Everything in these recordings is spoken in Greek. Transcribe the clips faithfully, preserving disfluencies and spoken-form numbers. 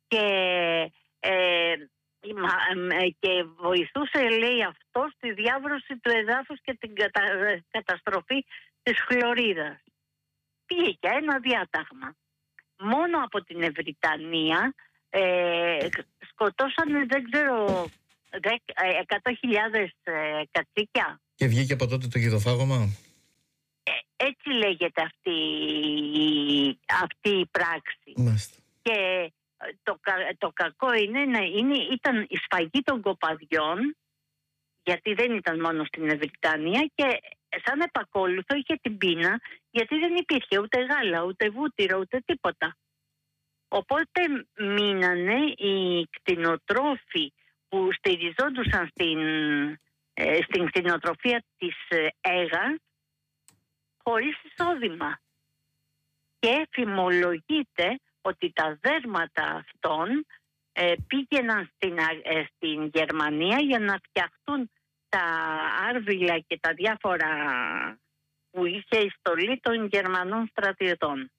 και, ε, και βοηθούσε, λέει, αυτό στη διάβρωση του εδάφους και την κατα, καταστροφή της χλωρίδας. Πήγε για ένα διάταγμα. Μόνο από την Ευρυτανία ε, σκοτώσανε, δεν ξέρω, εκατό χιλιάδες ε, κατσίκια. Και βγήκε από τότε το γιδοφάγωμα. Ε, έτσι λέγεται αυτή, αυτή η πράξη. Μάλιστα. Και το, το κακό είναι να είναι, ήταν η σφαγή των κοπαδιών, γιατί δεν ήταν μόνο στην Ευρυτανία, και σαν επακόλουθο είχε την πείνα, γιατί δεν υπήρχε ούτε γάλα, ούτε βούτυρο, ούτε τίποτα. Οπότε μείνανε οι κτηνοτρόφοι που στηριζόντουσαν στην, ε, στην κτηνοτροφία της Αίγας χωρίς εισόδημα. Και φημολογείται ότι τα δέρματα αυτών ε, πήγαιναν στην, ε, στην Γερμανία για να φτιαχτούν τα άρβιλα και τα διάφορα που είχε η στολή των Γερμανών στρατιωτών.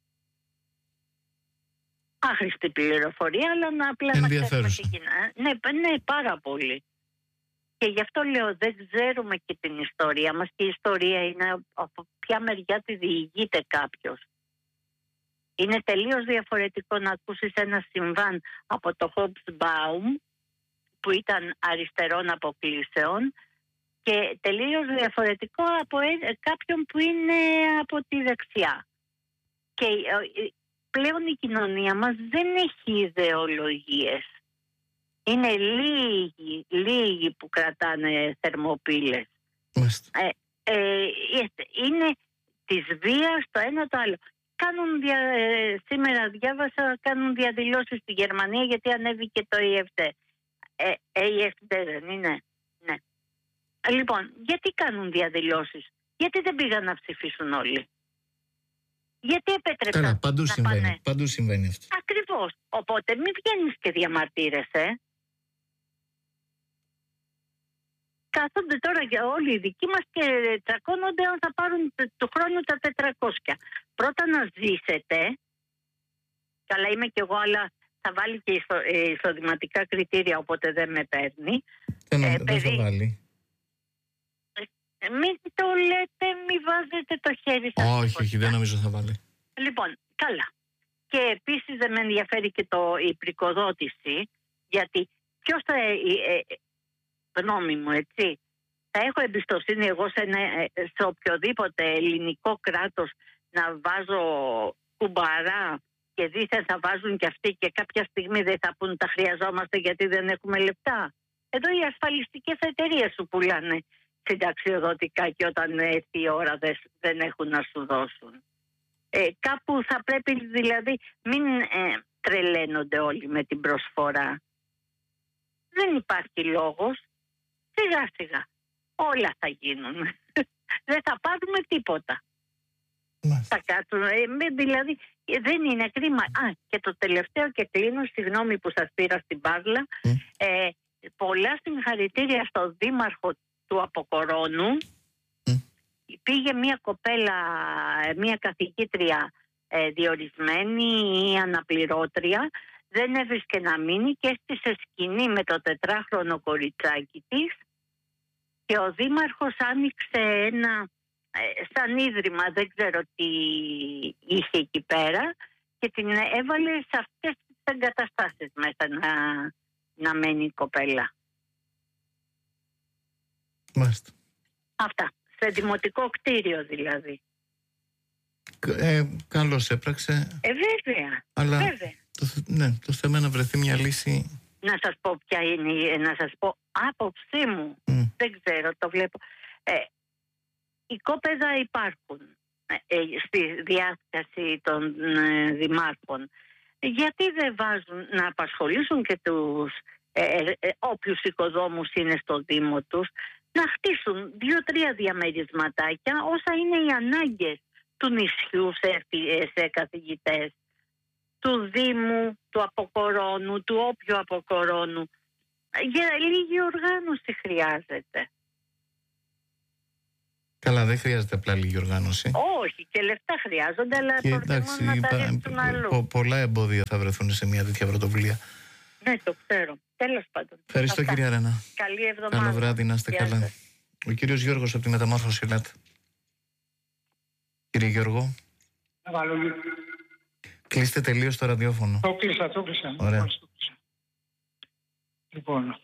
Άχρηστη πληροφορία, αλλά να απλά να ξέρουμε τι γίνεται. Ναι, ναι, πάρα πολύ. Και γι' αυτό λέω, δεν ξέρουμε και την ιστορία μας, και η ιστορία είναι από ποια μεριά τη διηγείται κάποιος. Είναι τελείως διαφορετικό να ακούσεις ένα συμβάν από το Hobsbawm, που ήταν αριστερών αποκλήσεων, και τελείως διαφορετικό από κάποιον που είναι από τη δεξιά. Και πλέον η κοινωνία μας δεν έχει ιδεολογίες. Είναι λίγοι, λίγοι που κρατάνε θερμοπύλες. Ε, ε, είναι της βίας το ένα το άλλο. Κάνουν δια, ε, σήμερα διάβασα, κάνουν διαδηλώσεις στη Γερμανία γιατί ανέβηκε το ι εφ ντι. Ε, ι εφ ντι δεν είναι? Ναι. Λοιπόν, γιατί κάνουν διαδηλώσεις? Γιατί δεν πήγαν να ψηφίσουν όλοι? Γιατί επέτρεψαν? Καλά, παντού να συμβαίνει, πάνε? παντού συμβαίνει αυτό. Ακριβώς. Οπότε μην βγαίνεις και διαμαρτύρεσαι. Κάθονται τώρα για όλοι οι δικοί μας και τσακώνονται αν θα πάρουν του χρόνου τα τετρακόσια. Πρώτα να ζήσετε. Καλά, είμαι κι εγώ, αλλά θα βάλει και εισοδηματικά κριτήρια, οπότε δεν με παίρνει. Δεν, ε, δεν παιδί, θα βάλει. Ε, μην το λέτε, μην βάζετε το χέρι σας. Όχι, όχι, δεν νομίζω θα βάλει. Λοιπόν, καλά. Και επίσης δεν με ενδιαφέρει και το, η πρικοδότηση, γιατί ποιος θα... Ε, ε, γνώμη μου, έτσι. Θα έχω εμπιστοσύνη εγώ σε, ένα, σε οποιοδήποτε ελληνικό κράτος να βάζω κουμπαρά και δίθεν θα βάζουν και αυτοί και κάποια στιγμή δεν θα πούν τα χρειαζόμαστε γιατί δεν έχουμε λεπτά? Εδώ οι ασφαλιστικές εταιρείες σου πουλάνε συνταξιοδοτικά και όταν έρθει η ώρα δεν, δεν έχουν να σου δώσουν. Ε, κάπου θα πρέπει, δηλαδή, μην ε, τρελαίνονται όλοι με την προσφορά. Δεν υπάρχει λόγος. Σιγά σιγά όλα θα γίνουν. Δεν θα πάρουμε τίποτα. Μάλιστα. Θα κάτσουν. Ε, δηλαδή δεν είναι κρίμα. Α, και το τελευταίο και κλείνω, συγγνώμη που σας πήρα στην παύλα. Mm. Ε, πολλά συγχαρητήρια στον δήμαρχο του Αποκορώνου. Mm. Πήγε μια κοπέλα, μια καθηγήτρια ε, διορισμένη ή αναπληρώτρια. Δεν έβρισκε να μείνει και έστησε σκηνή με το τετράχρονο κοριτσάκι της και ο δήμαρχος άνοιξε ένα ε, σαν ίδρυμα, δεν ξέρω τι είχε εκεί πέρα, και την έβαλε σε αυτές τις εγκαταστάσεις μέσα να, να μένει η κοπέλα. Μάλιστα. Αυτά. Σε δημοτικό κτίριο δηλαδή. Ε, καλώς έπραξε. Ε, βέβαια. Αλλά... βέβαια. Το, ναι, το θέμα να βρεθεί μια λύση. Να σας πω ποια είναι, να σας πω άποψή μου. Mm. Δεν ξέρω, το βλέπω. Ε, οι κόπεδα υπάρχουν ε, στη διάσταση των ε, δημάρχων. Γιατί δεν βάζουν να απασχολήσουν και τους ε, ε, όποιους οικοδόμους είναι στο Δήμο τους, να χτίσουν δύο-τρία διαμερισματάκια όσα είναι οι ανάγκες του νησιού σε, σε καθηγητές, του Δήμου, του Αποκορώνου, του όποιου Αποκορώνου. Για λίγη οργάνωση χρειάζεται. Καλά, δεν χρειάζεται απλά λίγη οργάνωση. Όχι, και λεφτά χρειάζονται, αλλά και εντάξει, να τα ρίξουν αλλού. Πο, πολλά εμπόδια θα βρεθούν σε μια τέτοια πρωτοβουλία. Ναι, το ξέρω. Τέλος πάντων. Ευχαριστώ, αυτά. Κυρία Ρένα. Καλή εβδομάδα. Καλό βράδυ, να είστε καλά. Ο κύριος Γιώργος από τη Μεταμόρφωση, λέτε. Κύριε Γιώργο. Κλείστε τελείως το ραδιόφωνο. Το κλείσα, το κλείσα. Ωραία. Λοιπόν,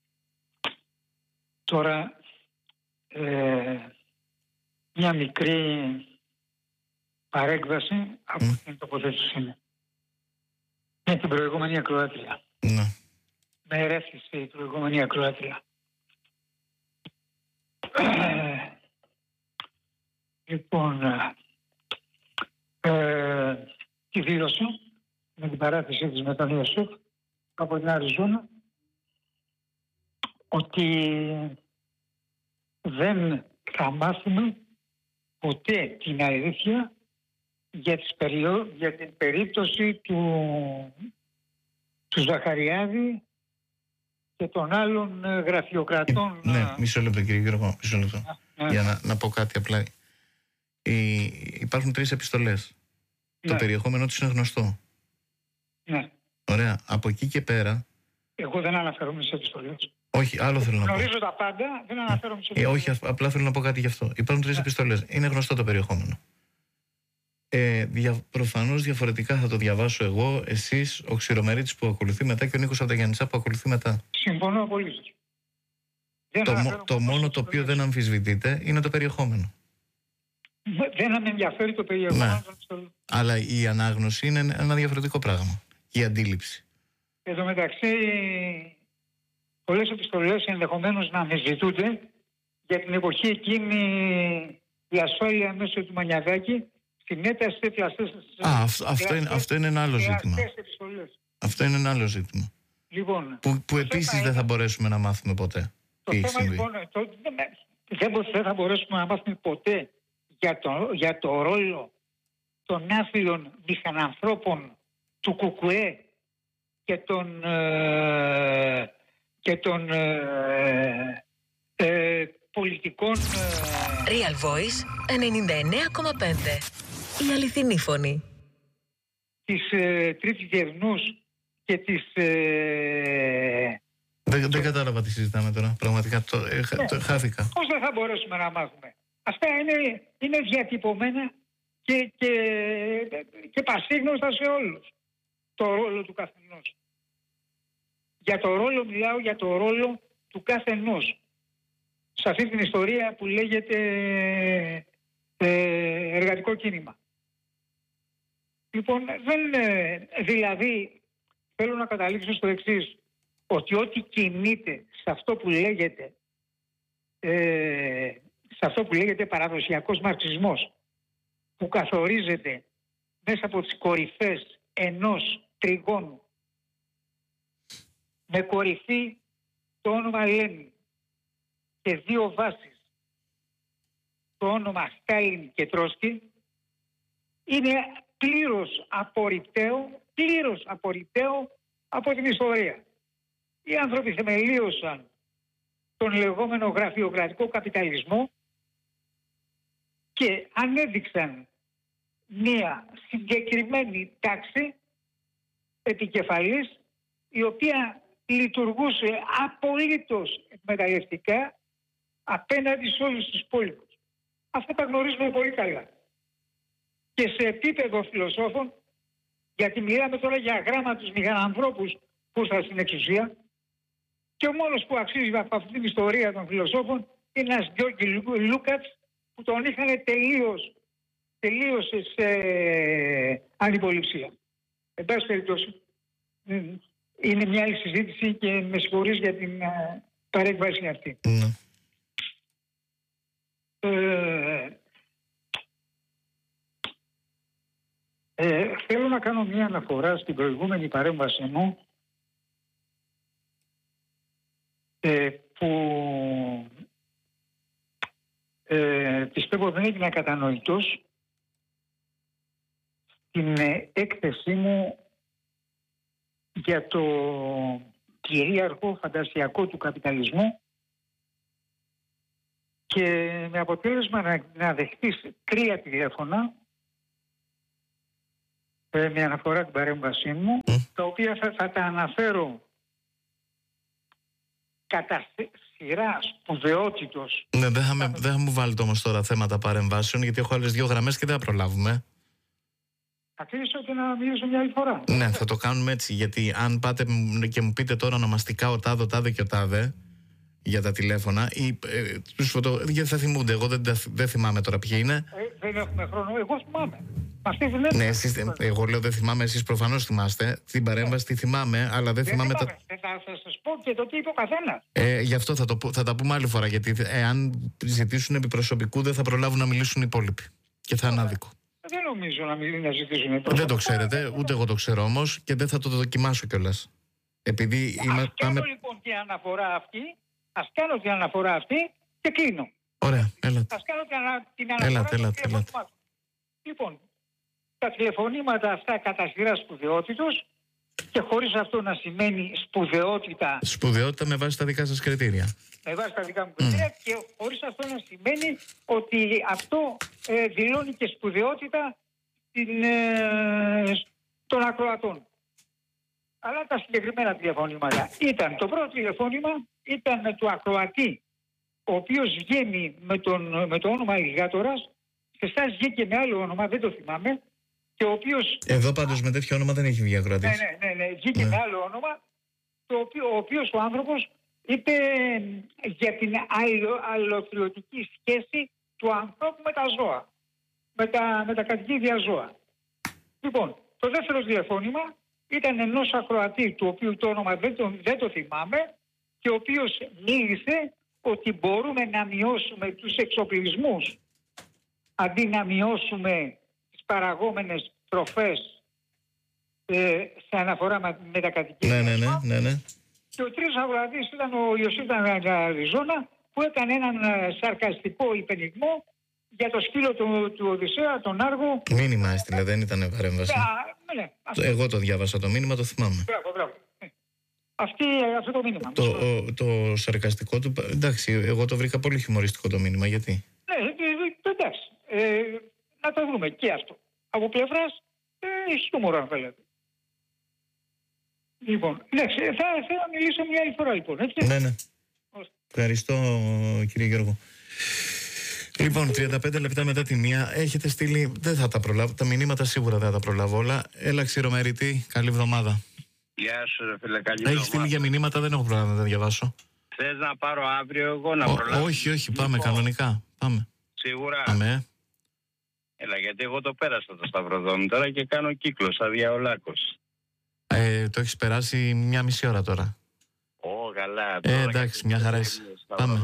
τώρα ε, μια μικρή παρέκβαση από mm. την τοποθέτησή μου. Με την προηγούμενη ακροάτρια. Ναι. Με ερέφησε η προηγούμενη ακροάτρια. Ε, λοιπόν, ε, τη δήλωσε με την παράθεση της με τον Ιωσήφ από την Αριζόνα ότι δεν θα μάθουμε ποτέ την αλήθεια για, τις περιο... για την περίπτωση του, του Ζαχαριάδη και των άλλων γραφειοκρατών. Ε, ναι, μισό λεπτό κύριε Γιώργο, μισό λεπτό. Ναι. Για να, να πω κάτι απλά. Οι, υπάρχουν τρεις επιστολές. Ναι. Το περιεχόμενο τους είναι γνωστό. Ναι. Ωραία. Από εκεί και πέρα... Εγώ δεν αναφέρομαι σε επιστολές. Όχι, άλλο θέλω να πω. Γνωρίζω τα πάντα, δεν αναφέρομαι σε ε, Όχι, απλά θέλω να πω κάτι γι' αυτό. Υπάρχουν τρεις ναι. επιστολές. Είναι γνωστό το περιεχόμενο. Ε, δια, προφανώς διαφορετικά θα το διαβάσω εγώ, εσείς, ο Ξηρομερίτης που ακολουθεί μετά και ο Νίκος Αβδαγιαννησά που ακολουθεί μετά. Συμφωνώ απολύτως. Το, το μόνο το οποίο δεν αμφισβητείται είναι το περιεχόμενο. Δεν με ενδιαφέρει το περιεχόμενο. Ναι. Αλλά η ανάγνωση είναι ένα διαφορετικό πράγμα. Η αντίληψη. Εν τω μεταξύ, πολλές επιστολές ενδεχομένως να αμφισβητούνται. Για την εποχή εκείνη η ασφάλεια μέσω του Μανιαδάκη στην έταση τέτοια αυτές. Α, αυτό, αυτό, είναι, αυτό είναι ένα άλλο ζήτημα. Αυτό είναι ένα άλλο ζήτημα. Λοιπόν, που που επίσης είναι... δεν θα μπορέσουμε να μάθουμε ποτέ. Το θέμα λοιπόν, το, δεν, δεν θα μπορέσουμε να μάθουμε ποτέ για το, για το ρόλο των άφιλων μηχανανθρώπων του Κουκουέ και των, ε, και των ε, ε, πολιτικών... Ε... Real Voice ενενήντα εννέα κόμμα πέντε. Η αληθινή φωνή. Της ε, Τρίτης Διεθνούς και της... Ε... Δεν, δεν κατάλαβα τι συζητάμε τώρα. Πραγματικά το, ε, ναι. το χάθηκα. Πώς δεν θα μπορέσουμε να μάθουμε. Αυτά είναι, είναι διατυπωμένα και, και, και πασίγνωστα σε όλους. Το ρόλο του καθενός. Για το ρόλο μιλάω, για το ρόλο του καθενός. Σε αυτή την ιστορία που λέγεται ε, εργατικό κίνημα. Λοιπόν, δεν, ε, δηλαδή θέλω να καταλήξω στο εξής. Ότι ό,τι κινείται σε αυτό που λέγεται ε, σε αυτό που λέγεται παραδοσιακός μαρξισμός, που καθορίζεται μέσα από τις κορυφές ενός τριγώνου με κορυφή το όνομα Λένιν και δύο βάσεις το όνομα Στάλιν και Τρόσκι, είναι πλήρως απορριπταίο, πλήρως απορριπταίο από την ιστορία. Οι άνθρωποι θεμελίωσαν τον λεγόμενο γραφειοκρατικό καπιταλισμό και ανέδειξαν μία συγκεκριμένη τάξη επικεφαλής η οποία λειτουργούσε απολύτως εκμεταλλευτικά απέναντι σε όλους τους υπόλοιπους. Αυτά τα γνωρίζουμε πολύ καλά. Και σε επίπεδο φιλοσόφων, γιατί μιλάμε τώρα για γράμματους μηχανανθρώπους που ήρθαν στην εξουσία, και ο μόνος που αξίζει από αυτή την ιστορία των φιλοσόφων είναι ένας Γιώργη Λούκατς που τον είχαν τελείως, τελείως σε ανυποληψία. Εν πάση περιπτώσει, είναι μια άλλη συζήτηση και με συγχωρείς για την uh, παρέμβαση αυτή. Mm. Ε, ε, θέλω να κάνω μια αναφορά στην προηγούμενη παρέμβαση μου ε, που ε, πιστεύω δεν έγινε κατανοητός στην ε, έκθεσή μου για το κυρίαρχο φαντασιακό του καπιταλισμού και με αποτέλεσμα να, να δεχτείς τρία τηλέφωνα ε, με αναφορά την παρέμβασή μου, mm. τα οποία θα, θα τα αναφέρω κατά σειρά σπουδαιότητος. Ναι, δεν θα, με, δεν θα μου βάλετε όμως τώρα θέματα παρεμβάσεων, γιατί έχω άλλες δύο γραμμές και δεν θα προλάβουμε. Θα κλείσω και να μιλήσω μια άλλη φορά. Ναι, θα το κάνουμε έτσι, γιατί αν πάτε και μου πείτε τώρα ονομαστικά ο τάδε, ο τάδε και ο τάδε για τα τηλέφωνα, ή ε, τους φωτο... γιατί θα θυμούνται, εγώ δεν, δεν θυμάμαι τώρα ποιοι είναι. Ε, δεν έχουμε χρόνο, εγώ θυμάμαι. Ναι, εσείς, εγώ λέω δεν θυμάμαι, εσείς προφανώς θυμάστε. Την παρέμβαση τη θυμάμαι, αλλά δεν, δεν θυμάμαι. Τα... Θα σας πω και το τι είπε ο καθένας. Ε, γι' αυτό θα, το, θα τα πούμε άλλη φορά. Γιατί εάν ζητήσουν επί προσωπικού, δεν θα προλάβουν να μιλήσουν οι υπόλοιποι. Και θα είναι άδικο. Δεν νομίζω να, μην, να ζητήσουν επί Δεν το ξέρετε, ούτε εγώ το ξέρω όμως και δεν θα το δοκιμάσω κιόλας. Επειδή ας είμαι. κάνω πάμε... λοιπόν την αναφορά αυτή, ας κάνω την αναφορά αυτή και κλείνω. Ωραία, έλατε. Ας κάνω την, ανα... την αναφορά έλατε, έλατε, έλατε. Λοιπόν, τα τηλεφωνήματα αυτά κατά σειρά σπουδαιότητος και χωρίς αυτό να σημαίνει σπουδαιότητα. Σπουδαιότητα με βάση τα δικά σας κριτήρια. Με βάση τα δικά μου κριτήρια mm. και χωρίς αυτό να σημαίνει ότι αυτό ε, δηλώνει και σπουδαιότητα στην, ε, των ακροατών. Αλλά τα συγκεκριμένα τηλεφωνήματα ήταν, το πρώτο τηλεφώνημα ήταν με του ακροατή, ο οποίος βγαίνει με, τον, με το όνομα Αλιγάτορας, σε εσάς βγήκε με άλλο όνομα, δεν το θυμάμαι, και ο οποίος... Εδώ πάντως με τέτοιο όνομα δεν έχει βγει ακροατής. Ναι, ναι, ναι, ναι, βγήκε ναι. με άλλο όνομα, το οποίο, ο οποίος ο άνθρωπος είπε για την αλληλοφιλωτική σχέση του ανθρώπου με τα ζώα, με τα, με τα κατοικίδια ζώα. Λοιπόν, το δεύτερο τηλεφώνημα ήταν ενός ακροατή, του οποίου το όνομα δεν το, δεν το θυμάμαι, και ο οποίος μίλησε ότι μπορούμε να μειώσουμε τους εξοπλισμούς αντί να μειώσουμε τις παραγόμενες τροφές ε, σε αναφορά με, με τα κατοικίδια. Ναι, ναι, ναι, ναι, ναι. Και ο τρίτος αγοραστής ήταν ο Ιωσήφ Αριζόνα, που έκανε έναν σαρκαστικό υπενιγμό για το σκύλο του, του Οδυσσέα, τον Άργο. Μήνυμα έστειλε, δεν ήταν παρέμβαση. Ναι, ναι, εγώ το διάβασα το μήνυμα, το θυμάμαι. Μπράβο, μπράβο. Αυτή, αυτό το μήνυμα. Το, ο, το σαρκαστικό του, εντάξει, εγώ το βρήκα πολύ χιουμοριστικό το μήνυμα, γιατί. Ναι, εντάξει. Ε, να το δούμε και αυτό. Από πλευράς ε, χιούμορ, αν θέλετε. Λοιπόν, ναι, θα, θα μιλήσω μια άλλη φορά, λοιπόν. Έτσι. Ναι, ναι. Ώστε. Ευχαριστώ, κύριε Γιώργο. Λοιπόν, τριάντα πέντε λεπτά μετά τη μία έχετε στείλει, δεν θα τα προλάβω, τα μηνύματα σίγουρα δεν θα τα προλάβω όλα. Έλα, Ξηρομερητή, καλή εβδομάδα. Γεια σου, ρε φίλε, καλή εβδομάδα. Έχεις στείλει για μηνύματα, δεν έχω προλάβει να τα διαβάσω. Θες να πάρω αύριο εγώ να Ό, προλάβω? Όχι, όχι, πάμε λοιπόν, κανονικά. Πάμε. Σίγουρα. Πάμε. Έλα, γιατί εγώ το πέρασα το Σταυροδρόμι τώρα και κάνω κύκλο σαν διαολάκος. Ε, το έχεις περάσει μια μισή ώρα τώρα. Ω, καλά. Ε, εντάξει, μια χαρά είσαι. Πάμε.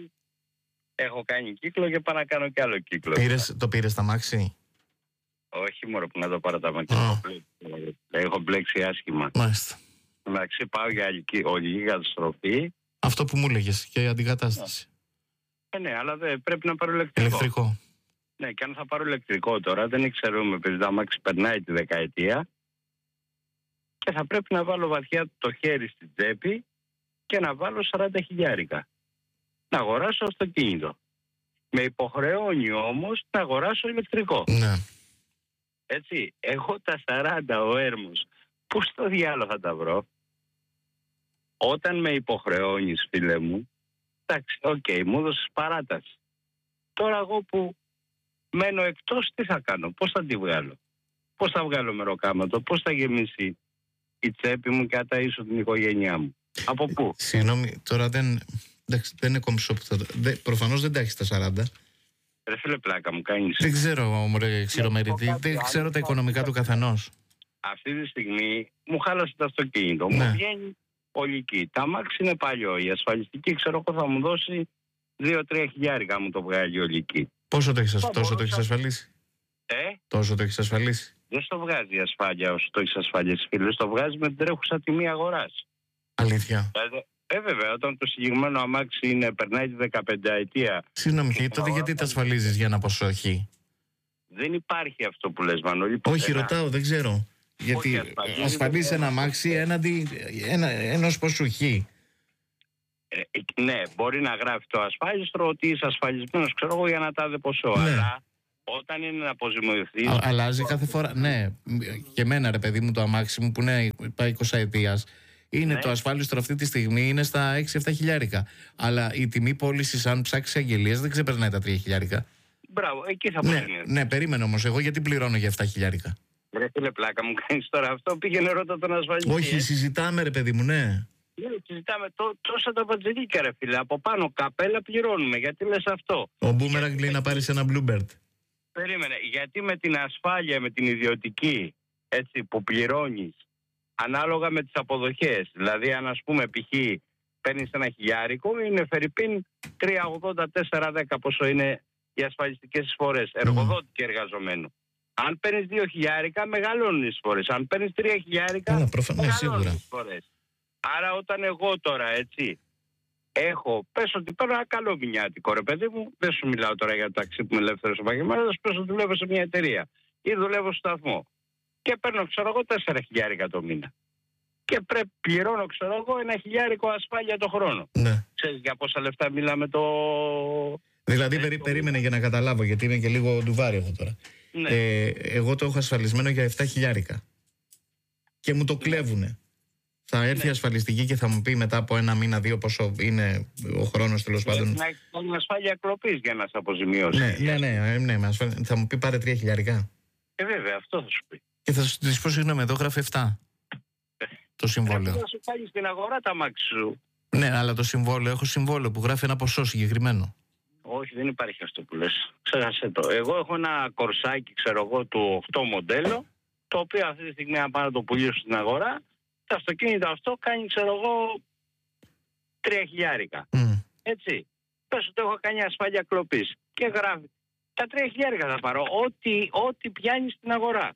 Έχω κάνει κύκλο και πάω να κάνω κι άλλο κύκλο. Πήρες, το πήρες τα μάξι? Όχι, μωρό, που να το πάρω τα μάξι. Oh. Έχω μπλέξει άσχημα. Μάλιστα. Εντάξει, πάω για ολική καταστροφή. Αυτό που μου έλεγες και η αντικατάσταση. Ε, ναι, αλλά δεν πρέπει να πάρω ηλεκτρικό. Ηλεκτρικό. Ναι, και αν θα πάρω ηλεκτρικό τώρα, δεν ξέρουμε, επειδή το αμάξι περνάει τη δεκαετία. Και θα πρέπει να βάλω βαθιά το χέρι στην τσέπη και να βάλω σαράντα χιλιάρικα. Να αγοράσω αυτοκίνητο. Με υποχρεώνει όμως να αγοράσω ηλεκτρικό. Ναι. Έτσι, έχω τα σαράντα ο έρμος. Πού στο διάλογο θα τα βρω? Όταν με υποχρεώνεις, φίλε μου, εντάξει, οκ, okay, μου έδωσες παράταση. Τώρα εγώ που μένω εκτός, τι θα κάνω? Πώς θα τη βγάλω? Πώς θα βγάλω μεροκάματο? Πώς θα γεμίσει η τσέπη μου και θα ταΐσω την οικογένειά μου? Από πού? Συγγνώμη, τώρα δεν... Εντάξει, δεν είναι κομψό που θα... Προφανώς δεν τα έχεις τα σαράντα. Ρε φίλε, πλάκα μου κάνεις. Δεν ξέρω, μωρέ Ξηρομερητή, δεν ξέρω τα οικονομικά του καθενός. Αυτή τη στιγμή μου χάλασε το αυτοκίνητο. Ναι. Μου βγαίνει ολική. Τα μάξι είναι παλιό. Η ασφαλιστική, ξέρω εγώ, θα μου δώσει δύο τρία χιλιάρικα μου το βγάλει ολική. Πόσο το έχεις, τόσο μπορούσα... το έχεις ασφαλίσει? Ε? Τόσο το έχεις ασφαλίσει? Δεν στο βγάζει η ασφάλεια όσο το έχεις ασφαλίσει, φίλε. Στο βγάζει με την τρέχουσα τιμή αγοράς. Αλήθεια? Δηλαδή, Ε, βέβαια, όταν το συγκεκριμένο αμάξι είναι, περνάει τη δεκαπενταετία. Συγγνώμη, και τότε γιατί τα ασφαλίζεις για ένα ποσό χ? Δεν υπάρχει αυτό που λες, Μανώλη. Όχι, ρωτάω, δεν ξέρω. Γιατί ασφαλίζεις ένα αμάξι έναντι ένα, ενός ποσού χ. Ε, ναι, μπορεί να γράφει το ασφάλιστρο ότι είσαι ασφαλισμένος, ξέρω εγώ, για να τάδε ποσό. Ναι. Αλλά όταν είναι να αποζημιωθεί. Αλλάζει κάθε φορά. Ναι, και εμένα ρε παιδί μου το αμάξι μου που είναι είκοσι ετίας. Είναι ναι. Το ασφάλιστρο αυτή τη στιγμή είναι στα έξι εφτά χιλιάρικα. Αλλά η τιμή πώλησης, αν ψάξει αγγελίες, δεν ξεπερνάει τα τρία χιλιάρικα. Μπράβο, εκεί θα ναι, ναι, περίμενε όμως. Εγώ γιατί πληρώνω για εφτά χιλιάρικα. Ρε φίλε, πλάκα μου κάνεις τώρα αυτό. Πήγαινε ρώτα τον ασφαλιστή. Όχι, ε. συζητάμε ρε παιδί μου, ναι. Ναι, συζητάμε τό, τόσα τα βατζελίκια ρε φίλε. Από πάνω καπέλα πληρώνουμε. Γιατί λες αυτό? Ο Μπούμεραγκ λέει να πάρεις ένα Bluebird. Περίμενε. Γιατί με την ασφάλεια, με την ιδιωτική, έτσι, που πληρώνεις ανάλογα με τις αποδοχές. Δηλαδή, αν ας πούμε π.χ. παίρνεις ένα χιλιάρικο, είναι φερειπίν τρία ογδόντα τέσσερα δέκα πόσο είναι οι ασφαλιστικές εισφορές, εργοδότη και εργαζομένου. Αν παίρνεις δύο χιλιάρικα, μεγαλώνουν οι εισφορές. Αν παίρνεις τρία χιλιάρικα, μεγαλώνουν οι εισφορές. Άρα όταν εγώ τώρα, έτσι, έχω, πες ότι παίρνω ένα καλό μηνιάτικο, ρε παιδί μου, δεν σου μιλάω τώρα για το ταξί που είμαι ελεύθερος επαγγελματίας, πες ότι δουλεύω σε μια εταιρεία ή δουλεύω στο σταθμό και παίρνω, ξέρω εγώ, τέσσερα χιλιάρικα το μήνα. Και πρέπει πληρώνω, ξέρω εγώ, ένα χιλιάρικο ασφάλεια το χρόνο. Ναι. Ξέρεις για πόσα λεφτά μιλάμε το... Δηλαδή, περί, περίμενε για να καταλάβω, γιατί είμαι και λίγο ντουβάρι εγώ τώρα. Ναι. Ε, εγώ το έχω ασφαλισμένο για εφτά χιλιάρικα. Και μου το κλέβουνε. Θα έρθει η ναι. ασφαλιστική και θα μου πει μετά από ένα μήνα, δύο πόσο είναι ο χρόνος τέλος πάντων. Να έχει κάνει ασφάλεια κλοπής για να σε αποζημιώσει. Ναι, ναι, ναι, ναι, ναι, θα μου πει πάρε τρία χιλιάρικα. Ε, βέβαια, αυτό θα σου πει. Και θα σου πω, συγγνώμη, εδώ γράφει επτά. Το συμβόλαιο. Θα σου κάνει στην αγορά τα μάξι σου. Ναι, αλλά το συμβόλαιο, έχω συμβόλαιο που γράφει ένα ποσό συγκεκριμένο. Όχι, δεν υπάρχει αυτό που λες. Ξέχασε το. Εγώ έχω ένα κορσάκι, ξέρω εγώ, του οκτώ μοντέλο, το οποίο αυτή τη στιγμή αν πάω να το πουλήσω στην αγορά, το αυτοκίνητο αυτό κάνει, ξέρω εγώ, τρία χιλιάρικα. Mm. Έτσι. Πες ότι έχω κάνει ασφάλεια κλοπής και γράφει. Τα τρία χιλιάρικα θα πάρω, ό,τι, ό,τι πιάνει στην αγορά.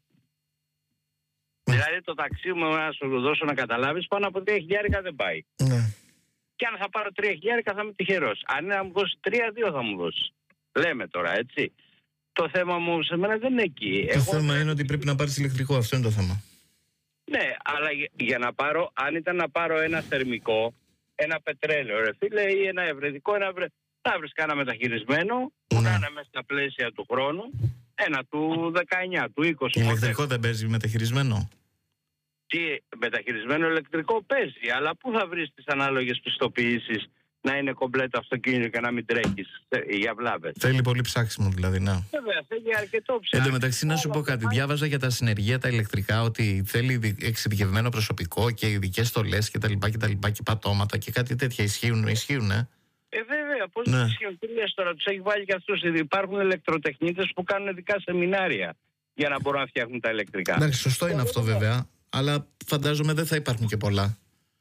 Mm. Δηλαδή το ταξί μου, να σου δώσω να καταλάβεις, πάνω από τρία χιλιάρικα δεν πάει. Mm. Και αν θα πάρω τρία χιλιάρικα θα είμαι τυχερός. Αν είναι να μου δώσει τρία, δύο θα μου δώσει. Λέμε τώρα, έτσι. Το θέμα μου σε μένα δεν είναι εκεί. Το Εγώ... θέμα είναι ότι πρέπει να πάρεις ηλεκτρικό, αυτό είναι το θέμα. Ναι, αλλά για, για να πάρω, αν ήταν να πάρω ένα θερμικό, ένα πετρέλαιο, ρε φίλε, ή ένα ευρετικό, ένα ευρε... θα βρεις κάνα μεταχειρισμένο, που να είναι μέσα στα πλαίσια του χρόνου, ένα του δεκαεννιά, του είκοσι. Ηλεκτρικό δεν παίζει μεταχειρισμένο. Τι μεταχειρισμένο ηλεκτρικό παίζει, αλλά πού θα βρεις τις ανάλογες πιστοποιήσεις να είναι κομπλέτο αυτοκίνητο και να μην τρέχεις για βλάβες. Θέλει πολύ ψάξιμο δηλαδή, ναι. Βέβαια, θέλει αρκετό ψάξιμο. Εν τω μεταξύ, να σου πω κάτι. Διάβαζα για τα συνεργεία τα ηλεκτρικά ότι θέλει εξειδικευμένο προσωπικό και ειδικές στολές κτλ. Και, και πατώματα και κάτι τέτοια. Ισχύουν, ισχύουν, ε. Ε, βέβαια, πώς ναι. ισχύουν. Τι λες τώρα, τους έχει βάλει και αυτούς. Υπάρχουν ηλεκτροτεχνίτες που κάνουν ειδικά σεμινάρια για να μπορούν να φτιάχνουν τα ηλεκτρικά. Εντάξει, σωστό είναι αυτό βέβαια. Αλλά φαντάζομαι δεν θα υπάρχουν και πολλά.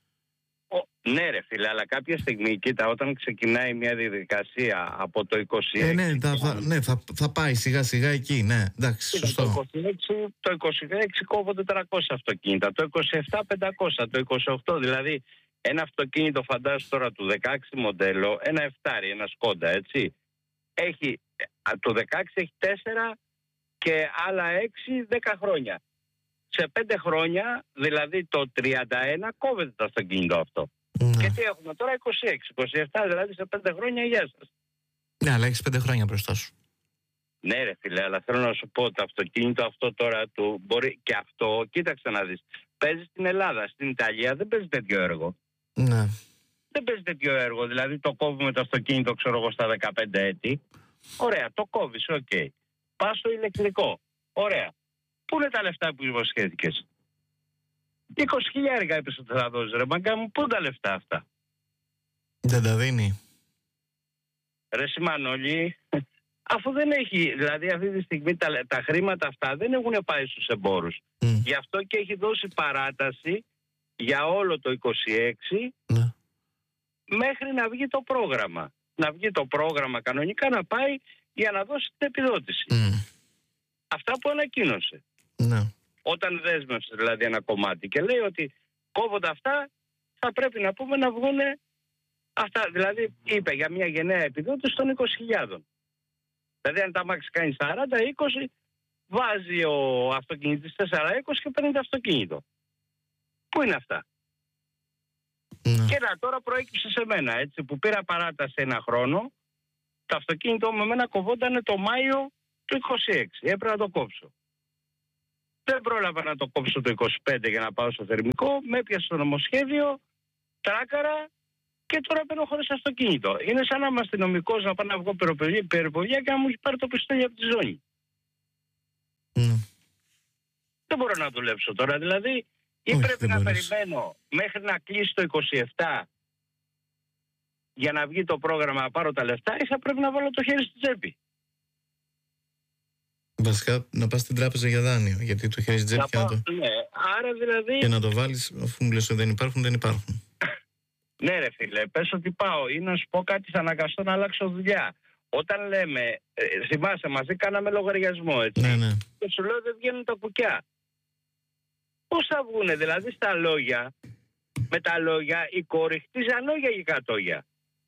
Ο, ναι ρε φίλε, αλλά κάποια στιγμή, κοίτα, όταν ξεκινάει μια διαδικασία από το είκοσι έξι... Ε, ναι, θα, θα, ναι θα, θα πάει σιγά σιγά εκεί, ναι, εντάξει, κοίτα, σωστό. Το είκοσι έξι, το είκοσι έξι κόβονται τριακόσια αυτοκίνητα, το είκοσι επτά πεντακόσια, το είκοσι οκτώ, δηλαδή ένα αυτοκίνητο φαντάζομαι τώρα του δεκαέξι μοντέλο, ένα εφτάρι, ένα σκόντα, έτσι, έχει, το δεκαέξι έχει τέσσερα και άλλα έξι, δέκα χρόνια. Σε πέντε χρόνια, δηλαδή το τριάντα ένα, κόβεται το αυτοκίνητο αυτό. Mm. Και τι έχουμε τώρα, είκοσι έξι, είκοσι επτά, δηλαδή σε πέντε χρόνια, γεια σας. Ναι, αλλά έχεις πέντε χρόνια μπροστά σου. Ναι ρε φίλε, αλλά θέλω να σου πω, το αυτοκίνητο αυτό τώρα του μπορεί και αυτό, κοίταξε να δεις. Παίζει στην Ελλάδα, στην Ιταλία δεν παίζει τέτοιο έργο. Ναι. Δεν παίζει τέτοιο έργο, δηλαδή το κόβουμε το αυτοκίνητο, ξέρω εγώ, στα δεκαπέντε έτη. Ωραία, το κόβεις, οκ. Okay. Πας στο ηλεκτρικό, ωραία. Πού είναι τα λεφτά που υποσχέθηκες? είκοσι χιλιάρικα είπες ότι θα δώσεις ρε μαγκά μου, πού είναι τα λεφτά αυτά? Δεν τα δίνει. Ρε Σιμανόλη, αφού δεν έχει, δηλαδή αυτή τη στιγμή τα, τα χρήματα αυτά δεν έχουν πάει στους εμπόρους. Mm. Γι' αυτό και έχει δώσει παράταση για όλο το είκοσι έξι mm. μέχρι να βγει το πρόγραμμα. Να βγει το πρόγραμμα κανονικά να πάει για να δώσει την επιδότηση. Mm. Αυτά που ανακοίνωσε. Ναι. Όταν δέσμευσε δηλαδή ένα κομμάτι και λέει ότι κόβονται αυτά, θα πρέπει να πούμε να βγουν αυτά. Δηλαδή είπε για μια γενναία επιδότηση των είκοσι χιλιάδες. Δηλαδή αν τα αμάξι κάνει σαράντα είκοσι, βάζει ο αυτοκινητής τέσσερα είκοσι και παίρνει το αυτοκίνητο. Πού είναι αυτά? Ναι. Και να τώρα προέκυψε σε μένα, έτσι, που πήρα παράταση ένα χρόνο. Το αυτοκίνητο με μένα κοβόταν το Μάιο του είκοσι έξι. Έπρεπε να το κόψω. Δεν πρόλαβα να το κόψω το είκοσι πέντε για να πάω στο θερμικό. Με έπιασε το νομοσχέδιο, τράκαρα και τώρα παίρνω χωρίς αυτοκίνητο. Είναι σαν να είμαι αστυνομικός να πάω να βγω περιπολία και να μου έχει πάρει το πιστόλι από τη ζώνη. Mm. Δεν μπορώ να δουλέψω τώρα. Δηλαδή, ή Όχι, πρέπει να μπορείς. περιμένω μέχρι να κλείσει το είκοσι επτά για να βγει το πρόγραμμα να πάρω τα λεφτά, ή θα πρέπει να βάλω το χέρι στην τσέπη. Βασικά να πας στην τράπεζα για δάνειο. Γιατί το χέρι στην τσέπη και να το... Ναι, άρα δηλαδή... Και να το βάλεις, αφού μου λες ότι δεν υπάρχουν, δεν υπάρχουν. Ναι ρε φίλε, πες ότι πάω ή να σου πω κάτι, θα αναγκαστώ να αλλάξω δουλειά. Όταν λέμε, ε, θυμάσαι μαζί κάναμε λογαριασμό, έτσι. Ναι, ναι. Και σου λέω δεν βγαίνουν τα κουκιά. Πώς θα βγουνε, δηλαδή στα λόγια, με τα λόγια η κόρη χτίζει αλόγια γιγατόγια.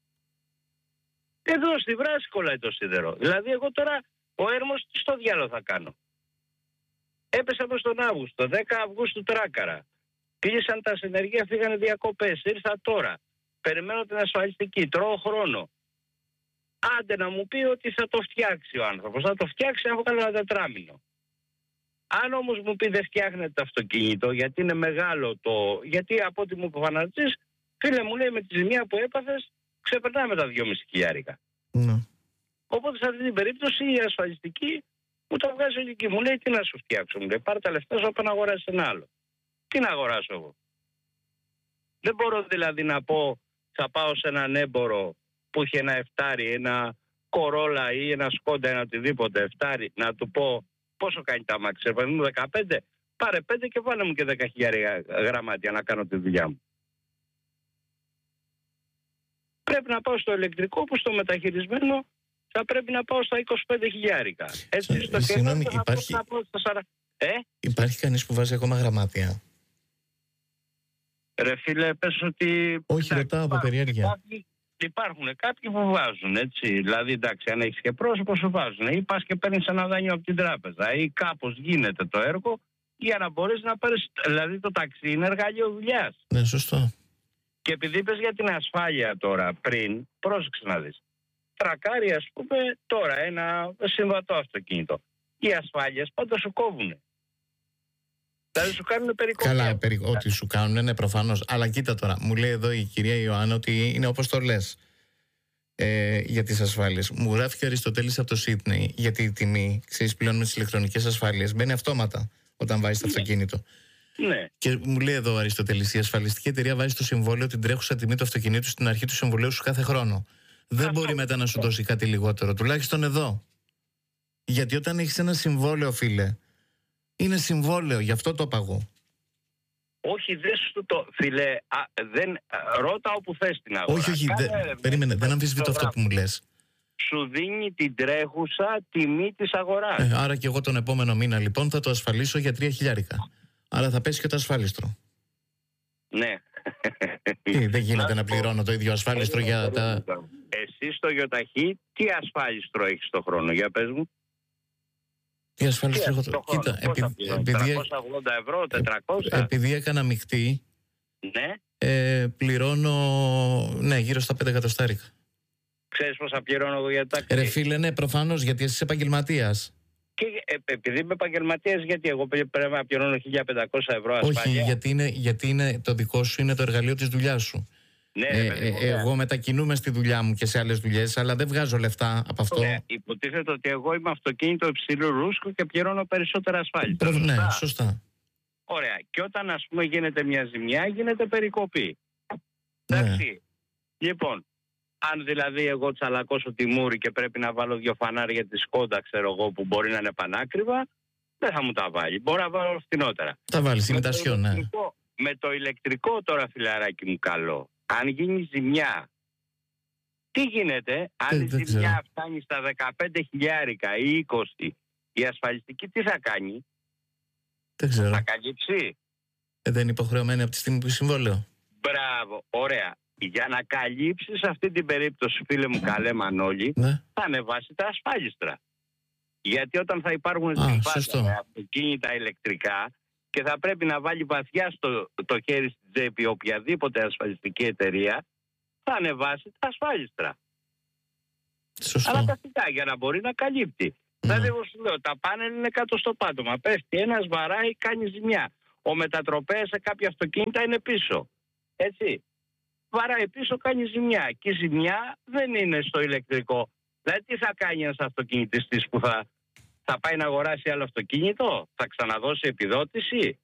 Εδώ στη βράση κολλάει το σίδερο. Δηλαδή εγώ τώρα ο Έρμος τι στο διάλογο θα κάνω. Έπεσα προς τον Αύγουστο, δέκα Αυγούστου τράκαρα. Κλείσαν τα συνεργεία, φύγανε διακοπές. Ήρθα τώρα. Περιμένω την ασφαλιστική. Τρώω χρόνο. Άντε να μου πει ότι θα το φτιάξει ο άνθρωπος. Θα το φτιάξει, έχω κάνει ένα τετράμινο. Αν όμως μου πει δεν φτιάχνεται το αυτοκίνητο, γιατί είναι μεγάλο το. Γιατί από ό,τι μου είπε ο Φανατζής, φίλε μου λέει με τη ζημιά που έπαθες, ξεπερνάμε τα δυόμισι χιλιάρικα. Ναι. Οπότε σε αυτή την περίπτωση η ασφαλιστική μου το βγάζει όλη και μου λέει τι να σου φτιάξω. Μου λέει πάρε τα λεφτά σου, να αγοράσει ένα άλλο. Τι να αγοράσω εγώ. Δεν μπορώ δηλαδή να πω θα πάω σε έναν έμπορο που έχει ένα εφτάρι, ένα κορόλα ή ένα σκόντα, ένα οτιδήποτε εφτάρι, να του πω πόσο κάνει τα μάξι. Ερπανί μου δεκαπέντε, πάρε πέντε και βάλε μου και δέκα χιλιάδες γραμμάτια να κάνω τη δουλειά μου. Πρέπει να πάω στο ηλεκτρικό που στο μεταχειρισμένο θα πρέπει να πάω στα είκοσι πέντε χιλιάρικα. Έτσι στο Συγγνώμη, κέντρο θα υπάρχει... πάω, θα πάω στα σαράντα. Ε? Υπάρχει κανείς που βάζει ακόμα γραμμάτια? Ρε φίλε, πες ότι... Όχι, ρωτάω από περιέργεια. Κάποιοι, υπάρχουν κάποιοι που βάζουν, έτσι. Δηλαδή, εντάξει, αν έχεις και πρόσωπο, σου βάζουν. Ή πας και παίρνεις ένα δάνειο από την τράπεζα. Ή κάπως γίνεται το έργο για να μπορείς να πάρεις... Δηλαδή, το ταξί είναι εργαλείο δουλειάς. Ναι, σωστό. Και επειδή είπες για την ασφάλεια τώρα πριν, πρόσεξε να δεις. Τρακάρει, ας πούμε, τώρα ένα συμβατό αυτοκίνητο. Οι ασφάλειες πάντα σου κόβουνε. Δηλαδή σου κάνουν περικοπή. Καλά, περι... ό,τι σου κάνουν, ναι, προφανώς. Αλλά κοίτα τώρα, μου λέει εδώ η κυρία Ιωάννα ότι είναι όπως το λες ε, για τις ασφάλειες. Μου γράφει και ο Αριστοτέλης από το Σίδνεϊ γιατί η τιμή, ξέρεις, πλέον με τις ηλεκτρονικές ασφάλειες μπαίνει αυτόματα όταν βάζεις το αυτοκίνητο. Ναι. Και μου λέει εδώ ο Αριστοτέλης, η ασφαλιστική εταιρεία βάζει στο συμβόλαιο την τρέχουσα τιμή του αυτοκινήτου στην αρχή του συμβολέου σου κάθε χρόνο. Δεν Αυτό. μπορεί μετά να σου δώσει κάτι λιγότερο, τουλάχιστον εδώ. Γιατί όταν έχεις ένα συμβόλαιο, φίλε, είναι συμβόλαιο, γι' αυτό το παγώ. Όχι, δεν σου το. Φίλε, α, δεν, α, ρώτα όπου θες την αγορά. Όχι, όχι, Κάνε, δε, ρε, περίμενε, με, δεν αμφισβητώ αυτό που μου λες. Σου δίνει την τρέχουσα τιμή της αγοράς. Ε, άρα και εγώ τον επόμενο μήνα λοιπόν θα το ασφαλίσω για τρία χιλιάρικα. Άρα θα πέσει και το ασφάλιστρο. Ναι. Τι, δεν γίνεται να πληρώνω το ίδιο ασφάλιστρο για τα... Εσύ στο γιοταχή τι ασφάλιστρο έχεις το χρόνο, για πες μου. Τι ασφάλιστρο έχω το... Κοίτα, επειδή, επειδή, τριακόσια ογδόντα ευρώ, τετρακόσια. επειδή έκανα μεικτή, Ναι. ε, πληρώνω, ναι, γύρω στα πέντε εκατοστάρικα. Ξέρεις πόσα πληρώνω εγώ για τάξη. Ρε φίλε, ναι, προφανώς, γιατί εσύ είσαι επαγγελματίας. Και ε, επειδή είμαι επαγγελματίας, γιατί εγώ πρέπει να πληρώνω χίλια πεντακόσια ευρώ ασφάλεια. Όχι, γιατί, είναι, γιατί είναι, το δικό σου είναι το εργαλείο της δουλειάς σου. Ναι, ε, παιδί, ε, εγώ μετακινούμαι στη δουλειά μου και σε άλλες δουλειές, αλλά δεν βγάζω λεφτά από αυτό. Ναι, υποτίθεται ότι εγώ είμαι αυτοκίνητο υψηλού ρούσκου και πληρώνω περισσότερα ασφάλεια. Προ, ναι, σωστά. σωστά. Ωραία. Και όταν ας πούμε γίνεται μια ζημιά, γίνεται περικοπή. Ναι. Εντάξει. Λοιπόν, αν δηλαδή εγώ τσαλακώσω τη μούρη και πρέπει να βάλω δύο φανάρια τη Σκόντα, ξέρω εγώ, που μπορεί να είναι πανάκριβα, δεν θα μου τα βάλει. Μπορώ να βάλω φθηνότερα. Τα βάλεις, ημιτασιόν, ναι. Με το ηλεκτρικό τώρα, φιλαράκι μου, καλό. Αν γίνει ζημιά, τι γίνεται, αν ε, η ζημιά ξέρω. φτάνει στα δεκαπέντε χιλιάρικα ή είκοσι, η ασφαλιστική τι θα κάνει? Δεν ξέρω. Θα καλύψει. Ε, δεν είναι υποχρεωμένη από τη στιγμή που συμβόλαιο. Μπράβο, ωραία. Για να καλύψεις αυτή την περίπτωση, φίλε μου καλέ Μανώλη, ναι. θα ανεβάσει τα ασφάλιστρα. Γιατί όταν θα υπάρχουν συμβάσεις με αυτοκίνητα ηλεκτρικά και θα πρέπει να βάλει βαθιά στο, το χέρι στην τσέπη οποιαδήποτε ασφαλιστική εταιρεία, θα ανεβάσει τα ασφάλιστρα. Σωστό. Αλλά τακτικά για να μπορεί να καλύπτει. Ναι. Δηλαδή, εγώ σου λέω, τα πάνελ είναι κάτω στο πάτωμα. Πέφτει, ένας βαράει, κάνει ζημιά. Ο μετατροπέας σε κάποια αυτοκίνητα είναι πίσω. Έτσι. Βαράει πίσω, κάνει ζημιά. Και η ζημιά δεν είναι στο ηλεκτρικό. Δηλαδή, τι θα κάνει ένας αυτοκινητιστής που θα, θα πάει να αγοράσει άλλο αυτοκίνητο, θα ξαναδώσει επιδότηση.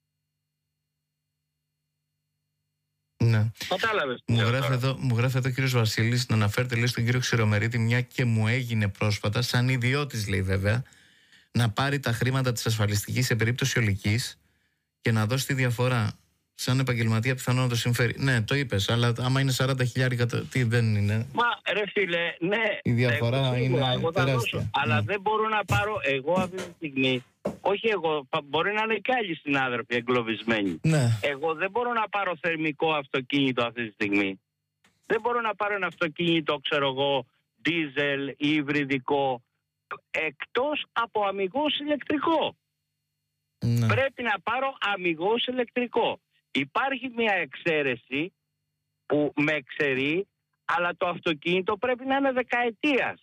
Ναι. Κατάλαβες. Μου γράφει, εδώ, μου γράφει εδώ ο κύριος Βασίλης να αναφέρεται, λέει, στον κύριο Ξηρομερίτη, μια και μου έγινε πρόσφατα, σαν ιδιώτης, λέει βέβαια, να πάρει τα χρήματα της ασφαλιστικής σε περίπτωση ολικής και να δώσει τη διαφορά. Σαν επαγγελματία πιθανόν να το συμφέρει. Ναι, το είπες, αλλά άμα είναι σαράντα χιλιάρικα, τι δεν είναι. Μα ρε φίλε, ναι. Η διαφορά εγώ, είναι εγώ τεράστια. Δώσω, αλλά ναι. δεν μπορώ να πάρω εγώ αυτή τη στιγμή. Όχι εγώ, μπορεί να είναι και άλλοι συνάδελφοι εγκλωβισμένοι. Ναι. Εγώ δεν μπορώ να πάρω θερμικό αυτοκίνητο αυτή τη στιγμή. Δεν μπορώ να πάρω ένα αυτοκίνητο, ξέρω εγώ, δίζελ ή υβριδικό, εκτός από αμιγώς ηλεκτρικό. Ναι. Πρέπει να πάρω αμιγώς ηλεκτρικό. Υπάρχει μια εξαίρεση που με εξαιρεί, αλλά το αυτοκίνητο πρέπει να είναι δεκαετίας.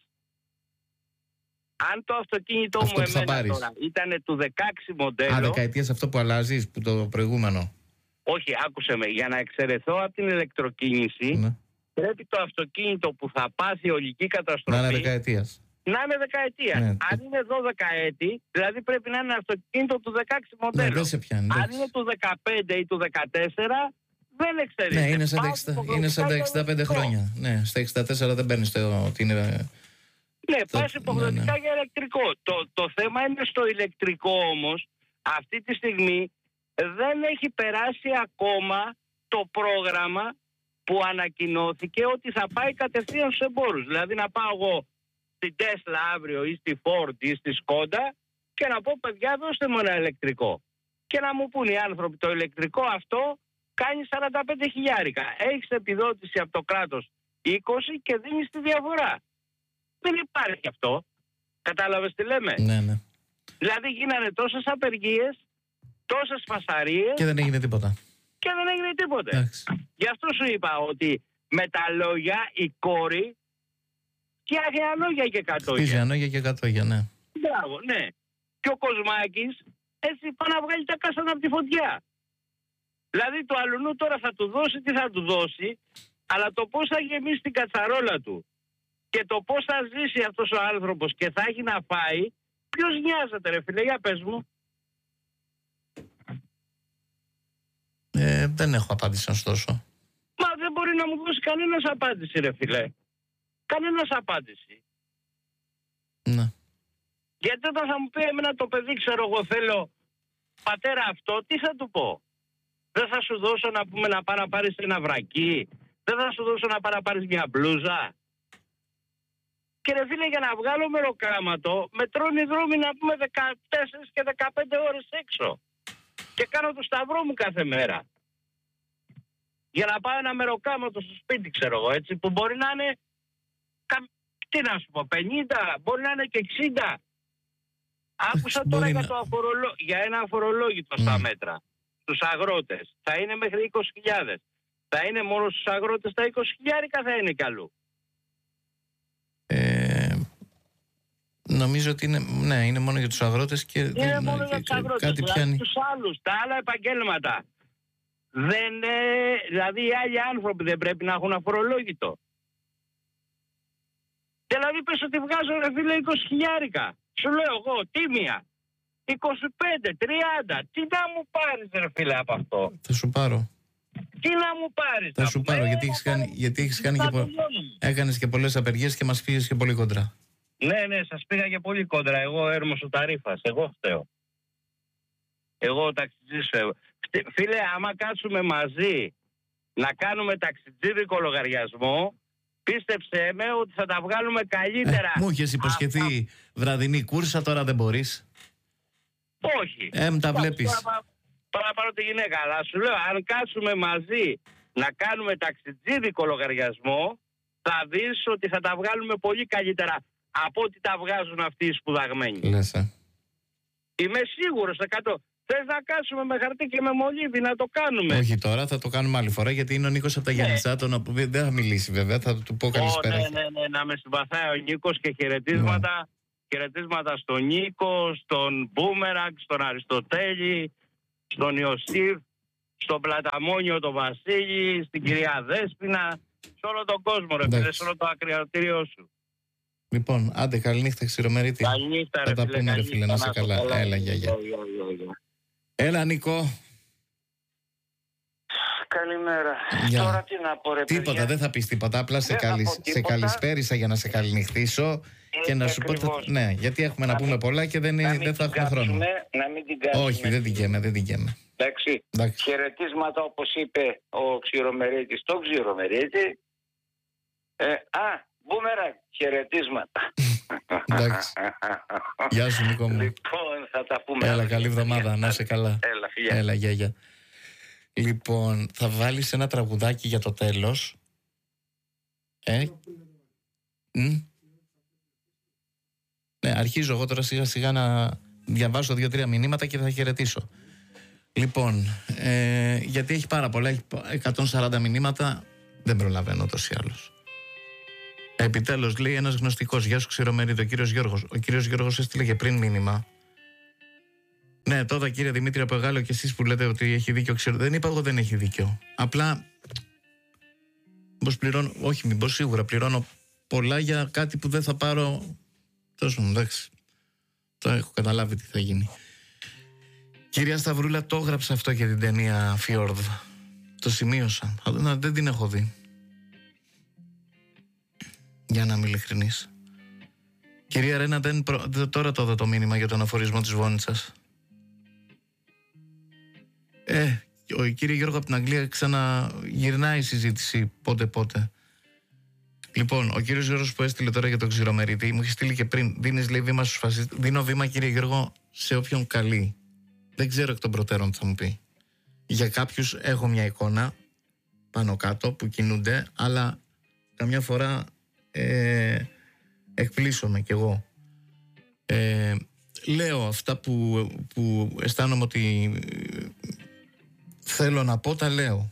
Αν το αυτοκίνητο αυτό μου εμένα τώρα ήταν του δεκαέξι μοντέλο... Α, δεκαετίας αυτό που αλλάζεις, που το προηγούμενο. Όχι, άκουσε με, για να εξαιρεθώ από την ηλεκτροκίνηση, ναι. πρέπει το αυτοκίνητο που θα πάθει ολική καταστροφή... Να είναι δεκαετίας. Να είναι δεκαετία. Ναι. Αν είναι δώδεκα έτη, δηλαδή πρέπει να είναι ένα αυτοκίνητο του δεκαέξι μοντέλο. Ναι, δεν σε πιάνει. Αν είναι του δεκαπέντε ή του δεκατέσσερα, δεν εξαιρείται. Ναι, είναι σαν τα, εξήντα, είναι σαν τα εξήντα πέντε χρόνια. Ναι, στα εξήντα τέσσερα δεν παίρνει το ότι είναι. Ναι, το... πας υποχρεωτικά ναι, ναι. για ηλεκτρικό. Το, το θέμα είναι στο ηλεκτρικό όμως, αυτή τη στιγμή δεν έχει περάσει ακόμα το πρόγραμμα που ανακοινώθηκε ότι θα πάει κατευθείαν στους εμπόρους. Δηλαδή να πάω εγώ στην Tesla αύριο ή στη Ford ή στη Skoda και να πω, παιδιά, δώστε μου ένα ηλεκτρικό. Και να μου πούν οι άνθρωποι, το ηλεκτρικό αυτό κάνει σαράντα πέντε χιλιάρικα. Έχεις επιδότηση από το κράτος είκοσι και δίνεις τη διαφορά. Δεν υπάρχει αυτό. Κατάλαβες τι λέμε. Ναι, ναι. Δηλαδή γίνανε τόσες απεργίες, τόσες φασαρίες. Και δεν έγινε τίποτα. Και δεν έγινε τίποτα. Εντάξει. Γι' αυτό σου είπα ότι με τα λόγια η κόρη φτιάχνει ανόγια και κατόγια. Χτίζει ανόγια και κατόγια, ναι. Μπράβο, ναι. Και ο Κοσμάκης έτσι πάει να βγάλει τα κάστανα από τη φωτιά. Δηλαδή το αλουνού τώρα θα του δώσει, τι θα του δώσει, αλλά το πώς θα γεμίσει την κατσαρόλα του και το πώς θα ζήσει αυτός ο άνθρωπος και θα έχει να φάει, ποιος νοιάζεται ρε φίλε, για πες μου. Ε, δεν έχω απάντηση να σου δώσω. Μα δεν μπορεί να μου δώσει κανένας απάντηση ρε φίλε. Κανένας απάντηση. Ναι. Γιατί όταν θα μου πει εμένα το παιδί, ξέρω εγώ θέλω πατέρα αυτό, τι θα του πω. Δεν θα σου δώσω να πούμε να πάει να πάρεις ένα βρακί. Δεν θα σου δώσω να πάει να πάρεις μια μπλούζα. Και ρε φίλε, για να βγάλω μεροκάματο με τρώνε οι δρόμοι να πούμε δεκατέσσερις και δεκαπέντε ώρες έξω. Και κάνω το σταυρό μου κάθε μέρα. Για να πάω ένα μεροκάματο στο σπίτι, ξέρω εγώ, έτσι, που μπορεί να είναι, τι να σου πω, πενήντα, μπορεί να είναι και εξήντα. Άκουσα τώρα για, το αφορολο... για ένα αφορολόγητο mm. στα μέτρα. Στους αγρότες. Θα είναι μέχρι είκοσι χιλιάδες. Θα είναι μόνο στους αγρότες τα είκοσι χιλιάρικα, θα είναι κι αλλού. Ε, νομίζω ότι είναι, ναι, είναι μόνο για τους αγρότες και... Είναι δεν, μόνο και, για τους αγρότες. Κάτι δηλαδή πιάνει... τους άλλους, τα άλλα επαγγέλματα. Δεν, ε, δηλαδή οι άλλοι άνθρωποι δεν πρέπει να έχουν αφορολόγητο. Δηλαδή πες ότι βγάζω ρε φίλε είκοσι χιλιάρικα. Σου λέω εγώ, τίμια. είκοσι πέντε, τριάντα. Τι να μου πάρεις ρε φίλε από αυτό. Θα σου πάρω. Τι να μου πάρεις. Θα σου πάρω, γιατί έχεις κάνει, γιατί έχεις κάνει και, πο... έκανες και πολλές απεργίες και μας πήγες και πολύ κόντρα. Ναι, ναι, σας πήγα και πολύ κόντρα. Εγώ έρμος ο Ταρίφας. Εγώ φταίω. Εγώ ταξιτζής φταίω. Φίλε, άμα κάτσουμε μαζί να κάνουμε ταξιτζίδικο λογαριασμό, πίστεψέ με ότι θα τα βγάλουμε καλύτερα. Ε, μου είχες υποσχεθεί α, βραδινή κούρσα, τώρα δεν μπορείς. Όχι. Ε, τα βλέπεις. Τώρα πάρω τη γυναίκα, αλλά σου λέω, αν κάτσουμε μαζί να κάνουμε ταξιτζίδικο λογαριασμό, θα δεις ότι θα τα βγάλουμε πολύ καλύτερα από ό,τι τα βγάζουν αυτοί οι σπουδαγμένοι. Λες, ε. Είμαι σίγουρος εκατό. Θες να κάτσουμε με χαρτί και με μολύβι να το κάνουμε? Όχι τώρα, θα το κάνουμε άλλη φορά, γιατί είναι ο Νίκος από τα Γιάννητσά. Τον... Δεν θα μιλήσει βέβαια, θα του πω καλησπέρα. Oh, ναι, ναι, ναι, να με συμπαθάει ο Νίκος και χαιρετίσματα. Ναι. Χαιρετίσματα στον Νίκο, στον Μπούμεραγκ, στον Αριστοτέλη, στον Ιωσήφ, στον Πλαταμόνιο τον Βασίλη, στην κυρία Δέσποινα, σε όλο τον κόσμο, ρε φίλε, σε όλο το ακριατήριό σου. Λοιπόν, άντε, καληνύχτα, Ξηρομερίτη. Καληνύχτα, ρε φίλε. Θα τα πούμε, ρε φίλε, να είσαι καλά. καλά. Έλα, γεια, γεια. Έλα, Νίκο. Καλημέρα. Για. Τώρα τι να πω, ρε Τίποτα, παιδιά. δεν θα πεις τίποτα. Απλά σε, καλη... σε καλησπέρισα για να σε καληνυχτήσω. Είναι και να σου πω. Θα... Ναι, γιατί έχουμε να, να πούμε μην... πολλά και δεν, είναι... δεν θα έχουμε κάτσουμε, χρόνο. Να μην την κάτσουμε. Όχι, δεν την καίμε, δεν την καίμε. Εντάξει. Εντάξει. Χαιρετίσματα, όπως είπε ο Ξηρομερίτης, τον Ξηρομερίτη. Ε, α, Μπούμεραγκ, χαιρετίσματα. Εντάξει. Γεια σου, Νίκο μου. Λοιπόν, θα τα πούμε. Έλα, καλή εβδομάδα, να είσαι καλά. Έλα, φιλιά. Έλα, γεια, γεια. Λοιπόν, θα βάλεις ένα τραγουδάκι για το τέλος. Ε. Μ? Ναι, αρχίζω εγώ τώρα σιγά σιγά να διαβάσω δύο-τρία μηνύματα και θα χαιρετήσω. Λοιπόν, ε, γιατί έχει πάρα πολλά, έχει εκατόν σαράντα μηνύματα, δεν προλαβαίνω ούτως ή άλλως. Επιτέλους, λέει ένας γνωστικός, γεια σου Ξηρομερίδη, ο κύριος Γιώργος. Ο κύριος Γιώργος έστειλε και πριν μήνυμα. Ναι, τότε κύριε Δημήτρη από Εγάλο και εσείς που λέτε ότι έχει δίκιο, ξέρω. Δεν είπα εγώ δεν έχει δίκιο. Απλά, μήπως πληρώνω, όχι μήπως σίγουρα πληρώνω πολλά για κάτι που δεν θα πάρω. Τόσο μου, εντάξει. Το έχω καταλάβει τι θα γίνει. Κυρία Σταυρούλα, το έγραψα αυτό για την ταινία Fjord. Το σημείωσα. Να, δεν την έχω δει. Για να είμαι ειλικρινής. Κυρία Ρένα, δεν προ... τώρα το είδα το μήνυμα για τον αφορισμό της Βόνιτσας. Ε, ο κύριε Γιώργο από την Αγγλία ξαναγυρνάει η συζήτηση πότε πότε. Λοιπόν, ο κύριος Γιώργος που έστειλε τώρα για τον Ξηρομερίτη, μου είχε στείλει και πριν, δίνεις λέει βήμα στους φασίστες. Δίνω βήμα κύριε Γιώργο σε όποιον καλεί. Δεν ξέρω εκ των προτέρων τι θα μου πει. Για κάποιους έχω μια εικόνα πάνω κάτω που κινούνται, αλλά καμιά φορά ε, εκπλήσωμαι κι εγώ. Ε, λέω αυτά που, που αισθάνομαι ότι θέλω να πω, τα λέω.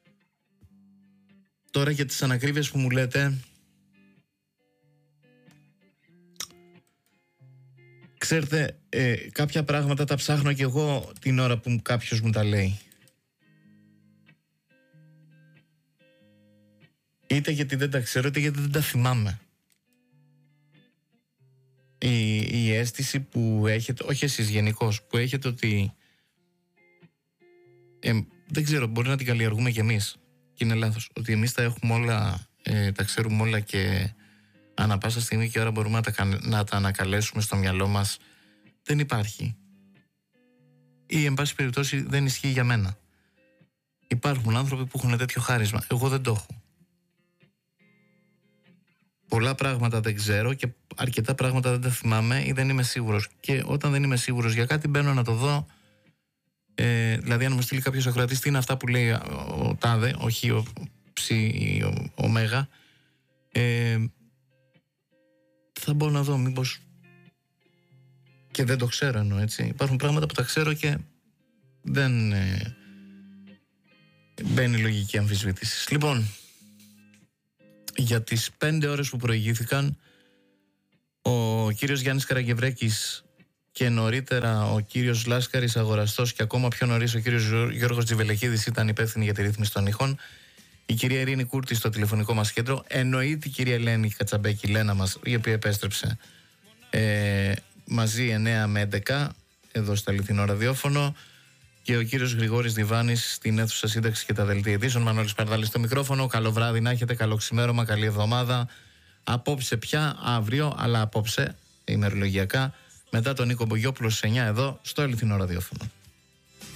Τώρα για τις ανακρίβειες που μου λέτε, ξέρετε, ε, κάποια πράγματα τα ψάχνω κι εγώ την ώρα που κάποιος μου τα λέει. Είτε γιατί δεν τα ξέρω, είτε γιατί δεν τα θυμάμαι. Η, η αίσθηση που έχετε, όχι εσείς γενικώς, που έχετε ότι ε, δεν ξέρω, μπορεί να την καλλιεργούμε κι εμείς και είναι λάθος, ότι εμείς τα έχουμε όλα, ε, τα ξέρουμε όλα και ανά πάσα στιγμή και ώρα μπορούμε να τα, να τα ανακαλέσουμε στο μυαλό μας, δεν υπάρχει. Ή εν πάση περιπτώσει δεν ισχύει για μένα. Υπάρχουν άνθρωποι που έχουν τέτοιο χάρισμα, εγώ δεν το έχω. Πολλά πράγματα δεν ξέρω και αρκετά πράγματα δεν τα θυμάμαι ή δεν είμαι σίγουρος. Και όταν δεν είμαι σίγουρος για κάτι μπαίνω να το δω. Ε, δηλαδή αν μου στείλει κάποιος ακροατής τι είναι αυτά που λέει ο τάδε, όχι ο ψι ή ο, ο μέγα, ε, θα μπορώ να δω μήπως και δεν το ξέρω εννοώ, έτσι. Υπάρχουν πράγματα που τα ξέρω και δεν ε, μπαίνει λογική αμφισβήτηση. Λοιπόν, για τις πέντε ώρες που προηγήθηκαν, ο κύριος Γιάννης Καραγευρέκης και νωρίτερα ο κύριος Λάσκαρης Αγοραστός και ακόμα πιο νωρίς ο κύριος Γιώργος Τζιβελεκίδης ήταν υπεύθυνοι για τη ρύθμιση των ήχων. Η κυρία Ειρήνη Κούρτη στο τηλεφωνικό μας κέντρο. Εννοείται η κυρία Ελένη Κατσαμπέκη, Λένα μας, η οποία επέστρεψε ε, μαζί εννέα με έντεκα εδώ στο αληθινό ραδιόφωνο. Και ο κύριος Γρηγόρης Διβάνης στην αίθουσα σύνταξη και τα δελτία ειδήσεων. Μανώλης Παρδάλης στο μικρόφωνο. Καλό βράδυ να έχετε, καλό ξημέρωμα, καλή εβδομάδα. Απόψε πια, αύριο, αλλά απόψε ημερολογιακά, μετά τον Νίκο Μπογιόπουλο στις εννιά εδώ στο αληθινό ραδιόφωνο.